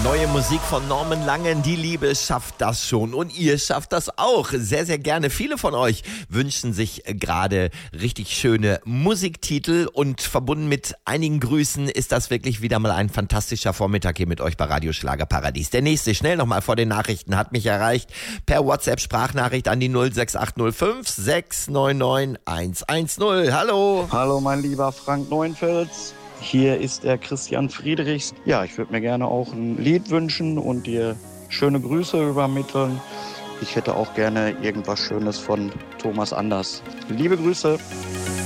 Neue Musik von Norman Langen, die Liebe schafft das schon und ihr schafft das auch sehr, sehr gerne. Viele von euch wünschen sich gerade richtig schöne Musiktitel und verbunden mit einigen Grüßen ist das wirklich wieder mal ein fantastischer Vormittag hier mit euch bei Radio Schlagerparadies. Der nächste, schnell nochmal vor den Nachrichten, hat mich erreicht per WhatsApp-Sprachnachricht an die 06805 699 110. Hallo. Hallo mein lieber Frank Neuenfels. Hier ist der Christian Friedrichs. Ja, ich würde mir gerne auch ein Lied wünschen und dir schöne Grüße übermitteln. Ich hätte auch gerne irgendwas Schönes von Thomas Anders. Liebe Grüße.